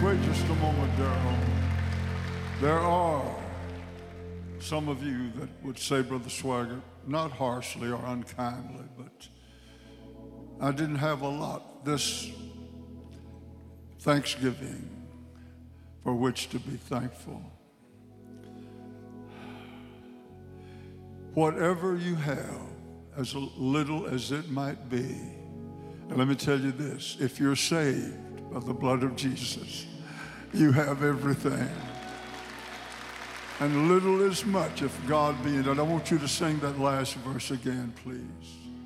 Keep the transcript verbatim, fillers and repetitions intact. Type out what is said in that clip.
Wait just a moment, Darrell. There are some of you that would say, Brother Swaggart, not harshly or unkindly, but I didn't have a lot this Thanksgiving for which to be thankful. Whatever you have, as little as it might be, and let me tell you this, if you're saved by the blood of Jesus, you have everything. And little is much if God be in it. I want you to sing that last verse again, please.